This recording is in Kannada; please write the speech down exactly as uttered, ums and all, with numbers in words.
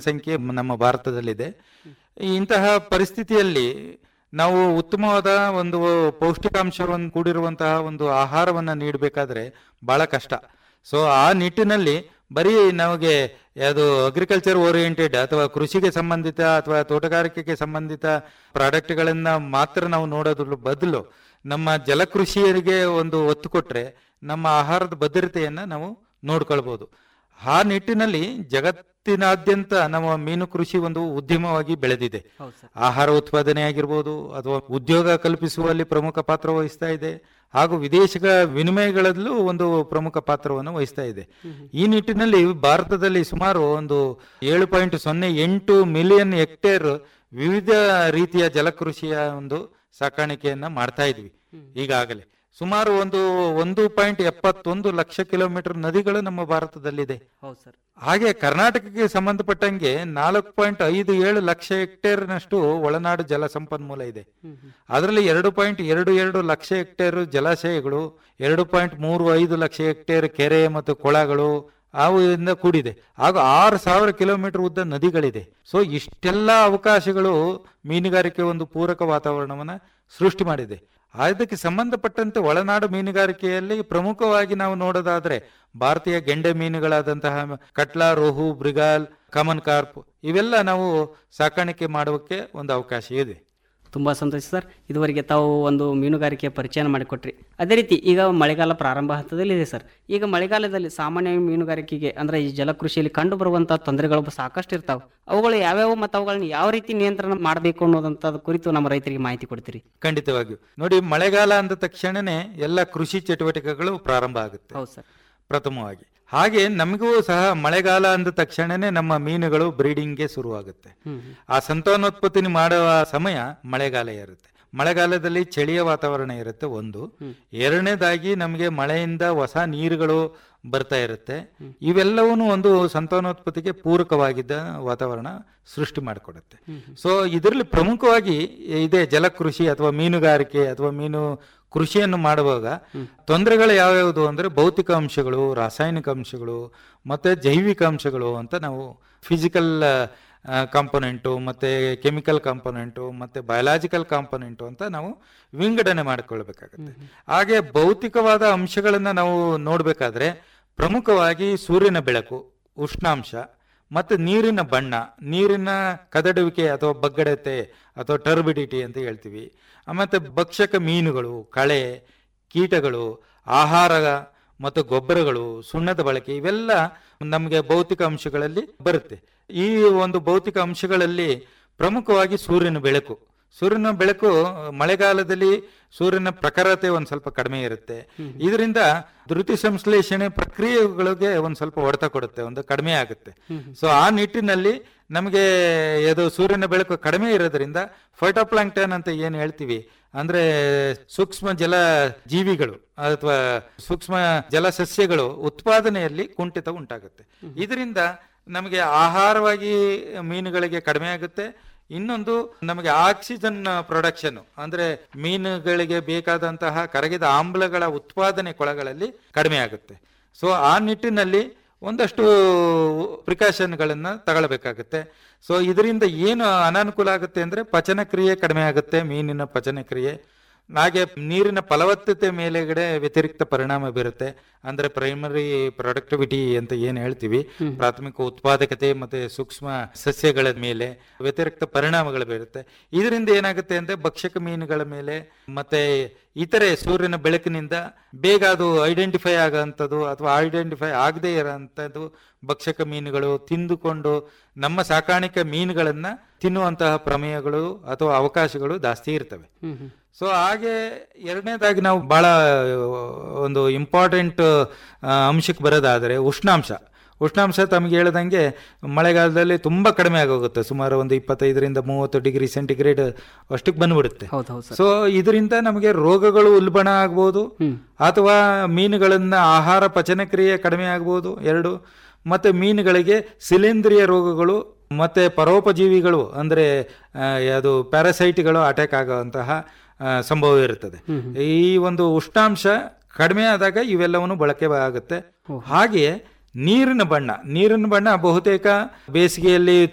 ಜನಸಂಖ್ಯೆ ನಮ್ಮ ಭಾರತದಲ್ಲಿದೆ. ಇಂತಹ ಪರಿಸ್ಥಿತಿಯಲ್ಲಿ ನಾವು ಉತ್ತಮವಾದ ಒಂದು ಪೌಷ್ಟಿಕಾಂಶವನ್ನು ಕೂಡಿರುವಂತಹ ಒಂದು ಆಹಾರವನ್ನು ನೀಡಬೇಕಾದ್ರೆ ಬಹಳ ಕಷ್ಟ. ಸೊ ಆ ನಿಟ್ಟಿನಲ್ಲಿ ಬರೀ ನಮಗೆ ಅದು ಅಗ್ರಿಕಲ್ಚರ್ ಓರಿಯೆಂಟೆಡ್ ಅಥವಾ ಕೃಷಿಗೆ ಸಂಬಂಧಿತ ಅಥವಾ ತೋಟಗಾರಿಕೆಗೆ ಸಂಬಂಧಿತ ಪ್ರಾಡಕ್ಟ್ಗಳನ್ನ ಮಾತ್ರ ನಾವು ನೋಡೋದ್ರ ಬದಲು ನಮ್ಮ ಜಲಕೃಷಿಯರಿಗೆ ಒಂದು ಒತ್ತು ಕೊಟ್ರೆ ನಮ್ಮ ಆಹಾರದ ಭದ್ರತೆಯನ್ನ ನಾವು ನೋಡ್ಕೊಳ್ಬಹುದು. ಆ ನಿಟ್ಟಿನಲ್ಲಿ ಜಗತ್ತಿನಾದ್ಯಂತ ನಮ್ಮ ಮೀನು ಕೃಷಿ ಒಂದು ಉದ್ಯಮವಾಗಿ ಬೆಳೆದಿದೆ. ಆಹಾರ ಉತ್ಪಾದನೆ ಆಗಿರ್ಬೋದು ಅಥವಾ ಉದ್ಯೋಗ ಕಲ್ಪಿಸುವಲ್ಲಿ ಪ್ರಮುಖ ಪಾತ್ರ ವಹಿಸ್ತಾ ಇದೆ, ಹಾಗೂ ವಿದೇಶಿಗ ವಿನಿಮಯಗಳಲ್ಲೂ ಒಂದು ಪ್ರಮುಖ ಪಾತ್ರವನ್ನು ವಹಿಸ್ತಾ ಇದೆ. ಈ ನಿಟ್ಟಿನಲ್ಲಿ ಭಾರತದಲ್ಲಿ ಸುಮಾರು ಒಂದು ಏಳು ಪಾಯಿಂಟ್ ಸೊನ್ನೆ ಎಂಟು ಮಿಲಿಯನ್ ಹೆಕ್ಟೇರ್ ವಿವಿಧ ರೀತಿಯ ಜಲಕೃಷಿಯ ಒಂದು ಸಾಕಾಣಿಕೆಯನ್ನ ಮಾಡ್ತಾ ಇದ್ವಿ. ಈಗಾಗಲೇ ಸುಮಾರು ಒಂದು ಒಂದು ಪಾಯಿಂಟ್ ಎಪ್ಪತ್ತೊಂದು ಲಕ್ಷ ಕಿಲೋಮೀಟರ್ ನದಿಗಳು ನಮ್ಮ ಭಾರತದಲ್ಲಿದೆ. ಹಾಗೆ ಕರ್ನಾಟಕಕ್ಕೆ ಸಂಬಂಧಪಟ್ಟಂಗೆ ನಾಲ್ಕು ಪಾಯಿಂಟ್ ಐದು ಏಳು ಲಕ್ಷ ಹೆಕ್ಟೇರ್ ನಷ್ಟು ಒಳನಾಡು ಜಲ ಸಂಪನ್ಮೂಲ ಇದೆ. ಅದರಲ್ಲಿ ಎರಡು ಪಾಯಿಂಟ್ ಎರಡು ಎರಡು ಲಕ್ಷ ಹೆಕ್ಟೇರ್ ಜಲಾಶಯಗಳು, ಎರಡು ಪಾಯಿಂಟ್ ಮೂರು ಐದು ಲಕ್ಷ ಹೆಕ್ಟೇರ್ ಕೆರೆ ಮತ್ತು ಕೊಳಗಳು ಅವುಗಳಿಂದ ಕೂಡಿದೆ. ಹಾಗೂ ಆರು ಸಾವಿರ ಕಿಲೋಮೀಟರ್ ಉದ್ದ ನದಿಗಳಿದೆ. ಸೊ ಇಷ್ಟೆಲ್ಲ ಅವಕಾಶಗಳು ಮೀನುಗಾರಿಕೆ ಒಂದು ಪೂರಕ ವಾತಾವರಣವನ್ನ ಸೃಷ್ಟಿ ಮಾಡಿದೆ. ಅದಕ್ಕೆ ಸಂಬಂಧಪಟ್ಟಂತೆ ಒಳನಾಡು ಮೀನುಗಾರಿಕೆಯಲ್ಲಿ ಪ್ರಮುಖವಾಗಿ ನಾವು ನೋಡೋದಾದ್ರೆ ಭಾರತೀಯ ಗೆಂಡೆ ಮೀನುಗಳಾದಂತಹ ಕಟ್ಲಾ, ರೋಹು, ಬ್ರಿಗಾಲ್, ಕಾಮನ್ ಕಾರ್ಪ್ ಇವೆಲ್ಲ ನಾವು ಸಾಕಾಣಿಕೆ ಮಾಡೋಕ್ಕೆ ಒಂದು ಅವಕಾಶ ಇದೆ. ತುಂಬ ಸಂತೋಷ ಸರ್. ಇದುವರೆಗೆ ತಾವು ಒಂದು ಮೀನುಗಾರಿಕೆಯ ಪರಿಚಯ ಮಾಡಿಕೊಟ್ರಿ. ಅದೇ ರೀತಿ ಈಗ ಮಳೆಗಾಲ ಪ್ರಾರಂಭ ಹಂತದಲ್ಲಿದೆ ಸರ್. ಈಗ ಮಳೆಗಾಲದಲ್ಲಿ ಸಾಮಾನ್ಯ ಮೀನುಗಾರಿಕೆಗೆ ಅಂದರೆ ಈ ಜಲಕೃಷಿಯಲ್ಲಿ ಕಂಡು ಬರುವಂಥ ತೊಂದರೆಗಳು ಸಾಕಷ್ಟು ಇರ್ತಾವೆ. ಅವುಗಳು ಯಾವ್ಯಾವ ಮತ್ತು ಅವುಗಳನ್ನ ಯಾವ ರೀತಿ ನಿಯಂತ್ರಣ ಮಾಡಬೇಕು ಅನ್ನೋದಂಥದ್ದು ಕುರಿತು ನಮ್ಮ ರೈತರಿಗೆ ಮಾಹಿತಿ ಕೊಡ್ತೀರಿ? ಖಂಡಿತವಾಗಿಯೂ. ನೋಡಿ, ಮಳೆಗಾಲ ಅಂದ ತಕ್ಷಣನೇ ಎಲ್ಲ ಕೃಷಿ ಚಟುವಟಿಕೆಗಳು ಪ್ರಾರಂಭ ಆಗುತ್ತೆ. ಹೌದು ಸರ್. ಪ್ರಥಮವಾಗಿ ಹಾಗೆ ನಮಗೂ ಸಹ ಮಳೆಗಾಲ ಅಂದ ತಕ್ಷಣನೇ ನಮ್ಮ ಮೀನುಗಳು ಬ್ರೀಡಿಂಗ್ಗೆ ಶುರುವಾಗುತ್ತೆ. ಆ ಸಂತಾನೋತ್ಪತ್ತಿ ಮಾಡುವ ಸಮಯ ಮಳೆಗಾಲ ಇರುತ್ತೆ. ಮಳೆಗಾಲದಲ್ಲಿ ಚಳಿಯ ವಾತಾವರಣ ಇರುತ್ತೆ ಒಂದು. ಎರಡನೇದಾಗಿ ನಮಗೆ ಮಳೆಯಿಂದ ಹೊಸ ನೀರುಗಳು ಬರ್ತಾ ಇರುತ್ತೆ. ಇವೆಲ್ಲವೂ ಒಂದು ಸಂತಾನೋತ್ಪತ್ತಿಗೆ ಪೂರಕವಾಗಿದ್ದ ವಾತಾವರಣ ಸೃಷ್ಟಿ ಮಾಡಿಕೊಡುತ್ತೆ. ಸೊ ಇದರಲ್ಲಿ ಪ್ರಮುಖವಾಗಿ ಇದೇ ಜಲಕೃಷಿ ಅಥವಾ ಮೀನುಗಾರಿಕೆ ಅಥವಾ ಮೀನು ಕೃಷಿಯನ್ನು ಮಾಡುವಾಗ ತೊಂದರೆಗಳು ಯಾವ್ಯಾವುದು ಅಂದ್ರೆ ಭೌತಿಕ ಅಂಶಗಳು, ರಾಸಾಯನಿಕ ಅಂಶಗಳು ಮತ್ತೆ ಜೈವಿಕ ಅಂಶಗಳು ಅಂತ ನಾವು ಫಿಸಿಕಲ್ ಕಾಂಪೊನೆಂಟು ಮತ್ತೆ ಕೆಮಿಕಲ್ ಕಾಂಪೊನೆಂಟು ಮತ್ತೆ ಬಯೋಲಾಜಿಕಲ್ ಕಾಂಪೊನೆಂಟು ಅಂತ ನಾವು ವಿಂಗಡಣೆ ಮಾಡಿಕೊಳ್ಬೇಕಾಗತ್ತೆ. ಹಾಗೆ ಭೌತಿಕವಾದ ಅಂಶಗಳನ್ನ ನಾವು ನೋಡ್ಬೇಕಾದ್ರೆ ಪ್ರಮುಖವಾಗಿ ಸೂರ್ಯನ ಬೆಳಕು, ಉಷ್ಣಾಂಶ ಮತ್ತು ನೀರಿನ ಬಣ್ಣ, ನೀರಿನ ಕದಡುವಿಕೆ ಅಥವಾ ಬಗ್ಗಡತೆ ಅಥವಾ ಟರ್ಬಿಡಿಟಿ ಅಂತ ಹೇಳ್ತೀವಿ. ಮತ್ತು ಭಕ್ಷಕ ಮೀನುಗಳು, ಕಳೆ, ಕೀಟಗಳು, ಆಹಾರ ಮತ್ತು ಗೊಬ್ಬರಗಳು, ಸುಣ್ಣದ ಬಳಕೆ ಇವೆಲ್ಲ ನಮಗೆ ಭೌತಿಕ ಅಂಶಗಳಲ್ಲಿ ಬರುತ್ತೆ. ಈ ಒಂದು ಭೌತಿಕ ಅಂಶಗಳಲ್ಲಿ ಪ್ರಮುಖವಾಗಿ ಸೂರ್ಯನ ಬೆಳಕು. ಸೂರ್ಯನ ಬೆಳಕು ಮಳೆಗಾಲದಲ್ಲಿ ಸೂರ್ಯನ ಪ್ರಖರತೆ ಒಂದ್ ಸ್ವಲ್ಪ ಕಡಿಮೆ ಇರುತ್ತೆ. ಇದರಿಂದ ದ್ಯುತಿ ಸಂಶ್ಲೇಷಣೆ ಪ್ರಕ್ರಿಯೆಗಳಿಗೆ ಒಂದ್ ಸ್ವಲ್ಪ ಹೊಡೆತ ಕೊಡುತ್ತೆ, ಒಂದು ಕಡಿಮೆ ಆಗುತ್ತೆ. ಸೊ ಆ ನಿಟ್ಟಿನಲ್ಲಿ ನಮಗೆ ಇದು ಸೂರ್ಯನ ಬೆಳಕು ಕಡಿಮೆ ಇರೋದ್ರಿಂದ ಫೈಟೋಪ್ಲಾಂಕ್ಟನ್ ಅಂತ ಏನ್ ಹೇಳ್ತೀವಿ ಅಂದ್ರೆ ಸೂಕ್ಷ್ಮ ಜಲ ಜೀವಿಗಳು ಅಥವಾ ಸೂಕ್ಷ್ಮ ಜಲಸಸ್ಯಗಳು ಉತ್ಪಾದನೆಯಲ್ಲಿ ಕುಂಠಿತ ಉಂಟಾಗುತ್ತೆ. ಇದರಿಂದ ನಮಗೆ ಆಹಾರವಾಗಿ ಮೀನುಗಳಿಗೆ ಕಡಿಮೆ ಆಗುತ್ತೆ. ಇನ್ನೊಂದು ನಮಗೆ ಆಕ್ಸಿಜನ್ ಪ್ರೊಡಕ್ಷನ್ ಅಂದ್ರೆ ಮೀನುಗಳಿಗೆ ಬೇಕಾದಂತಹ ಕರಗಿದ ಆಮ್ಲಗಳ ಉತ್ಪಾದನೆ ಕೊಳಗಳಲ್ಲಿ ಕಡಿಮೆ ಆಗುತ್ತೆ. ಸೊ ಆ ನಿಟ್ಟಿನಲ್ಲಿ ಒಂದಷ್ಟು ಪ್ರಿಕಾಷನ್ಗಳನ್ನ ತಗೊಳ್ಬೇಕಾಗುತ್ತೆ. ಸೊ ಇದರಿಂದ ಏನು ಅನಾನುಕೂಲ ಆಗುತ್ತೆ ಅಂದ್ರೆ ಪಚನ ಕ್ರಿಯೆ ಕಡಿಮೆ ಆಗುತ್ತೆ, ಮೀನಿನ ಪಚನ ಕ್ರಿಯೆ. ಹಾಗೆ ನೀರಿನ ಫಲವತ್ತತೆ ಮೇಲೆಗಡೆ ವ್ಯತಿರಿಕ್ತ ಪರಿಣಾಮ ಬೀರುತ್ತೆ. ಅಂದ್ರೆ ಪ್ರೈಮರಿ ಪ್ರೊಡಕ್ಟಿವಿಟಿ ಅಂತ ಏನ್ ಹೇಳ್ತೀವಿ, ಪ್ರಾಥಮಿಕ ಉತ್ಪಾದಕತೆ ಮತ್ತೆ ಸೂಕ್ಷ್ಮ ಸಸ್ಯಗಳ ಮೇಲೆ ವ್ಯತಿರಿಕ್ತ ಪರಿಣಾಮಗಳು ಬೀರುತ್ತೆ. ಇದರಿಂದ ಏನಾಗುತ್ತೆ ಅಂದ್ರೆ ಭಕ್ಷಕ ಮೀನುಗಳ ಮೇಲೆ ಮತ್ತೆ ಇತರೆ ಸೂರ್ಯನ ಬೆಳಕಿನಿಂದ ಬೇಗ ಅದು ಐಡೆಂಟಿಫೈ ಆಗೋಂಥದ್ದು ಅಥವಾ ಐಡೆಂಟಿಫೈ ಆಗದೆ ಇರೋಂಥದ್ದು ಭಕ್ಷಕ ಮೀನುಗಳು ತಿಂದುಕೊಂಡು ನಮ್ಮ ಸಾಕಾಣಿಕೆ ಮೀನುಗಳನ್ನ ತಿನ್ನುವಂತಹ ಪ್ರಮೇಯಗಳು ಅಥವಾ ಅವಕಾಶಗಳು ಜಾಸ್ತಿ ಇರ್ತವೆ. ಸೊ ಹಾಗೆ ಎರಡನೇದಾಗಿ ನಾವು ಬಹಳ ಒಂದು ಇಂಪಾರ್ಟೆಂಟ್ ಅಂಶಕ್ಕೆ ಬರೋದಾದರೆ ಉಷ್ಣಾಂಶ. ಉಷ್ಣಾಂಶ ತಮಗೆ ಹೇಳ್ದಂಗೆ ಮಳೆಗಾಲದಲ್ಲಿ ತುಂಬಾ ಕಡಿಮೆ ಆಗೋಗುತ್ತೆ, ಸುಮಾರು ಒಂದು ಇಪ್ಪತ್ತೈದರಿಂದ ಮೂವತ್ತು ಡಿಗ್ರಿ ಸೆಂಟಿಗ್ರೇಡ್ ಅಷ್ಟಕ್ಕೆ ಬಂದ್ಬಿಡುತ್ತೆ. ಸೊ ಇದರಿಂದ ನಮಗೆ ರೋಗಗಳು ಉಲ್ಬಣ ಆಗ್ಬೋದು ಅಥವಾ ಮೀನುಗಳನ್ನ ಆಹಾರ ಪಚನ ಕ್ರಿಯೆ ಕಡಿಮೆ ಆಗ್ಬೋದು ಎರಡು. ಮತ್ತೆ ಮೀನುಗಳಿಗೆ ಶಿಲೀಂಧ್ರಿಯ ರೋಗಗಳು ಮತ್ತೆ ಪರೋಪಜೀವಿಗಳು ಅಂದ್ರೆ ಅದು ಪ್ಯಾರಾಸೈಟ್ಗಳು ಅಟ್ಯಾಕ್ ಆಗುವಂತಹ ಸಂಭವ ಇರುತ್ತದೆ. ಈ ಒಂದು ಉಷ್ಣಾಂಶ ಕಡಿಮೆ ಆದಾಗ ಇವೆಲ್ಲವನ್ನು ಬಳಕೆ ಆಗುತ್ತೆ. ಹಾಗೆಯೇ ನೀರಿನ ಬಣ್ಣ ನೀರಿನ ಬಣ್ಣ ಬಹುತೇಕ ಬೇಸಿಗೆಯಲ್ಲಿ